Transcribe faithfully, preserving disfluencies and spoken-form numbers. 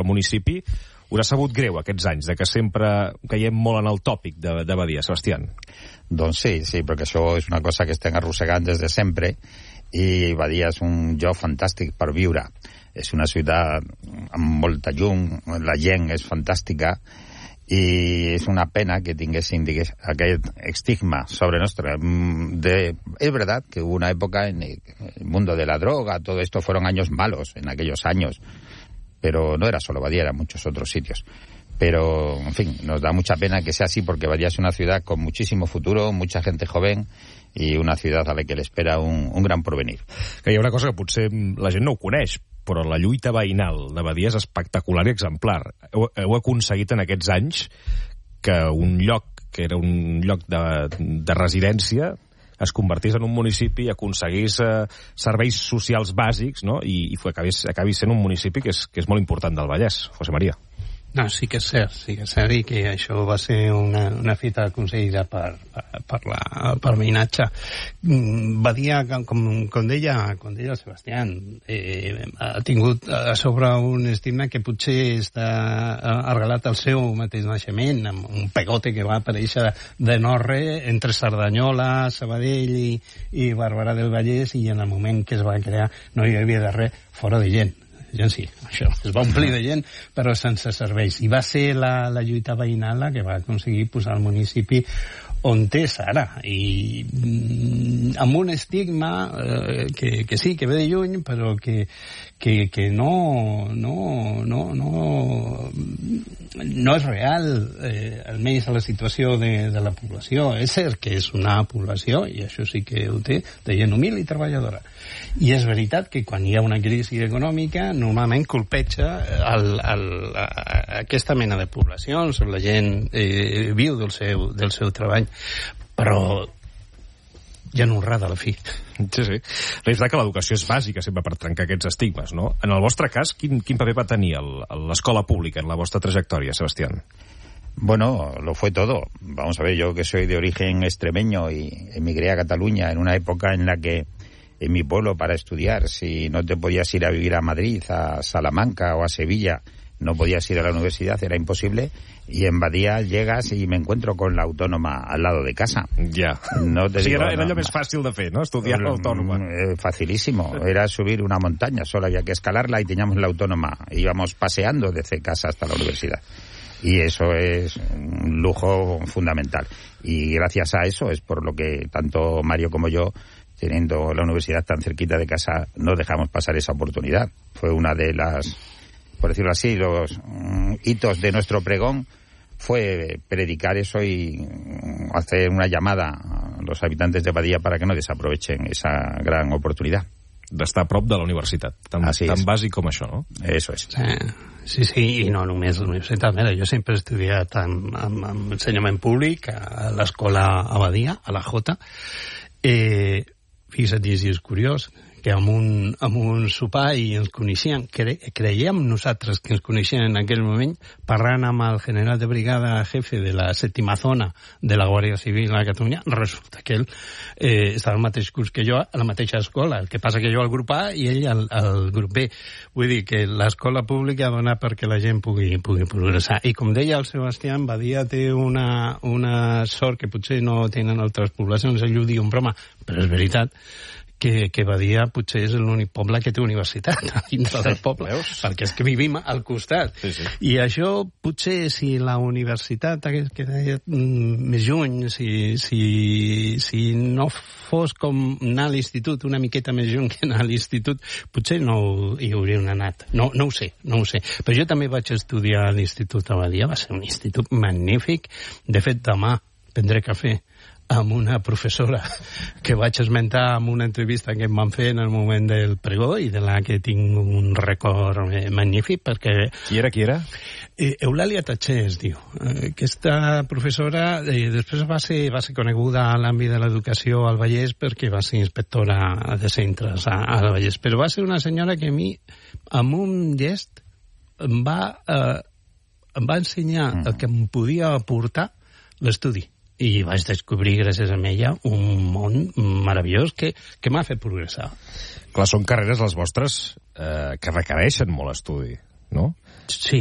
municipi, us ha sabut greu aquests anys, de que sempre caiem molt en el tòpic de, de Badia, Sebastián? Doncs sí, sí, perquè això és una cosa que estem arrossegant des de sempre, i Badia és un lloc fantàstic per viure. És una ciutat amb molta llum, la gent és fantàstica, i és una pena que tinguessin digués, aquest estigma sobre nostre. De, es verdad que hubo una época en el mundo de la droga, todo esto fueron años malos en aquellos años, pero no era solo Badia, eran muchos otros sitios. Pero, en fin, nos da mucha pena que sea así, porque Badia es una ciudad con muchísimo futuro, mucha gente joven, i una ciutat a la que l'espera un, un gran porvenir. Que hi ha una cosa que potser la gent no ho coneix, però la lluita veïnal de Badia és espectacular i exemplar. Heu, heu aconseguit en aquests anys que un lloc que era un lloc de, de residència es convertís en un municipi, aconseguís eh, serveis socials bàsics, no? I, i acabi, acabi sent un municipi que és, que és molt important del Vallès, José María. No, sí que és cert, sí que és cert, i que això va ser una, una fita aconseguida per, per, per, la, per veïnatge. Badia, com, com, deia, com deia el Sebastián, eh, ha tingut a sobre un estigma que potser està arrelat al seu mateix naixement, amb un pegote que va aparèixer de Norre entre Cerdanyola, Sabadell i, i Barberà del Vallès, i en el moment que es va crear no hi havia de res fora de gent. Ja sí, això es va omplir de gent, però sense serveis. I va ser la, la lluita veïnal la que va aconseguir posar el municipi on és ara, i mm, amb un estigma eh, que, que sí, que ve de lluny, però que, que, que no, no, no, no, no és real, eh, almenys a la situació de, de la població. És cert que és una població, i això sí que ho té, de gent humil i treballadora. I és veritat que quan hi ha una crisi econòmica, normalment colpeja el, el, aquesta mena de poblacions, la gent eh, viu del seu, del seu treball, però ja no honrada a la fi. Sí, sí. La veritat que l'educació és bàsica sempre per trencar aquests estigmes, no? En el vostre cas, quin, quin paper va tenir l'escola pública en la vostra trajectòria, Sebastián? Bueno, lo fue todo. Vamos a ver, yo que soy de origen extremeño y emigré a Cataluña en una época en la que en mi pueblo, para estudiar, si no te podías ir a vivir a Madrid, a Salamanca o a Sevilla, no podías ir a la universidad, era imposible, y en Badia llegas y me encuentro con la Autónoma al lado de casa. Ja. No te sí, digo, era, era allò no, més fàcil de fer, no?, estudiar a l'Autònoma. Eh, facilísimo, era subir una montaña, solo había que escalarla y teníamos la Autónoma, íbamos paseando desde casa hasta la universidad. Y eso es un lujo fundamental. Y gracias a eso es por lo que tanto Mario como yo, teniendo la universidad tan cerquita de casa, no dejamos pasar esa oportunidad. Fue una de las, por decirlo así, los um, hitos de nuestro pregón, fue predicar eso y um, hacer una llamada a los habitantes de Badia para que no desaprovechen esa gran oportunidad. D'estar a prop de la universitat, tan, tan bàsic com això, no? Eso es. Sí, sí, i no només la universitat. Mira, jo sempre he estudiat amb, amb, amb ensenyament públic a l'escola a Badia, a la Jota. Eh, fixa't, i és curiós que amb un, amb un sopar i ens coneixíem, cre, creiem nosaltres que ens coneixíem en aquell moment, parlant amb el general de brigada jefe de la sèptima zona de la Guàrdia Civil a Catalunya. Resulta que ell eh, estava al mateix curs que jo, a la mateixa escola, el que passa que jo al grup A i ell al, al grup B. Vull dir que l'escola pública dona perquè la gent pugui, pugui progressar. I com deia el Sebastián, Badia té una, una sort que potser no tenen altres poblacions, ell ho diu en broma, però és veritat, que, que Badia potser és l'únic poble que té universitat a dintre del poble, perquè és que vivim al costat. Sí, sí. I això potser si la universitat hagués quedat més lluny, si, si, si no fos com anar a l'institut una miqueta més lluny que anar a l'institut, potser no hi hauríem anat. No, no ho sé, no ho sé. Però jo també vaig estudiar a l'Institut de Badia, va ser un institut magnífic. De fet, demà prendré cafè amb una professora que vaig esmentar en una entrevista que em van fer en el moment del pregó i de la que tinc un record magnífic, perquè... Qui era, qui era? Eh, Eulàlia Tatxer es diu. Eh, aquesta professora eh, després va ser, va ser coneguda a l'àmbit de l'educació al Vallès perquè va ser inspectora de centres a, a la Vallès, però va ser una senyora que a mi, amb un gest, em va, eh, em va ensenyar el que em podia aportar l'estudi. I vaig descobrir, gràcies a ella, un món meravellós que, que m'ha fet progressar. Clar, són carreres les vostres eh, que requereixen molt estudi, no? Sí.